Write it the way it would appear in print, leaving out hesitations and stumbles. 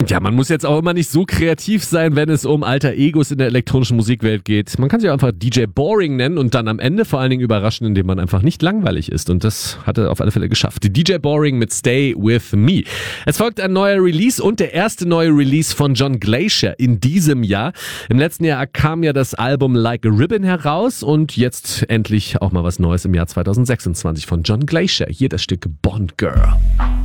Und ja, man muss jetzt auch immer nicht so kreativ sein, wenn es um alter Egos in der elektronischen Musikwelt geht. Man kann sich einfach DJ Boring nennen und dann am Ende vor allen Dingen überraschen, indem man einfach nicht langweilig ist. Und das hat er auf alle Fälle geschafft. Die DJ Boring mit Stay With Me. Es folgt ein neuer Release und der erste neue Release von John Glacier in diesem Jahr. Im letzten Jahr kam ja das Album Like a Ribbon heraus und jetzt endlich auch mal was Neues im Jahr 2026 von John Glacier. Hier das Stück Bond Girl.